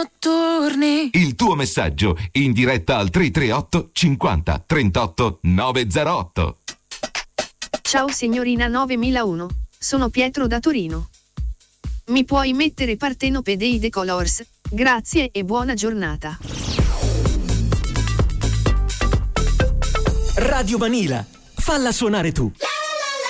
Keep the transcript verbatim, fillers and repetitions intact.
notturni. Il tuo messaggio in diretta al tre tre otto cinquanta trentotto novecentootto. Ciao signorina novemilauno, sono Pietro da Torino. Mi puoi mettere Partenope dei The Colors? Grazie e buona giornata. Radio Vanilla, falla suonare tu.